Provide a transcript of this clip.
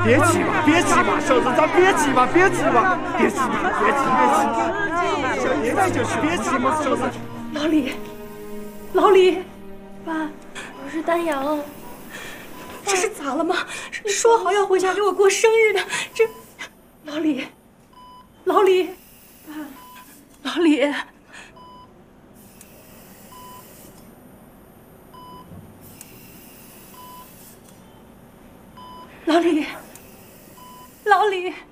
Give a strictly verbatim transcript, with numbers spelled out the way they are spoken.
别急嘛，别急嘛，小子，咱别急嘛，别急嘛，别急嘛，别急，别急，小爷在这是别急嘛，小子。 老李，老李，爸，我是丹阳。这是咋了吗？你说好要回家给我过生日的，这，老李，老李，爸，老李。老李，老李。